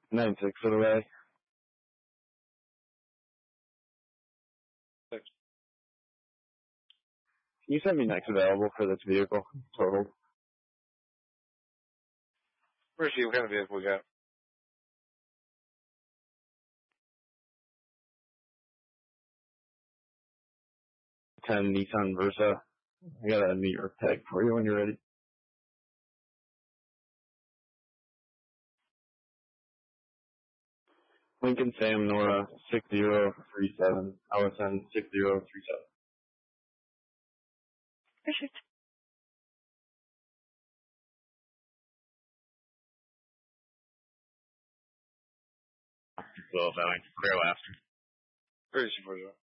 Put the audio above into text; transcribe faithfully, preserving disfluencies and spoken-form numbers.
Nine six for the way. Six. Can you send me next available for this vehicle total? Where's she? What kind of vehicle we got? ten Nissan Versa. I got a New York tag for you when you're ready. Lincoln Sam Nora six zero three seven. L S N six zero three seven. Perfect. Well, Valley. Clear left. Where is she for you?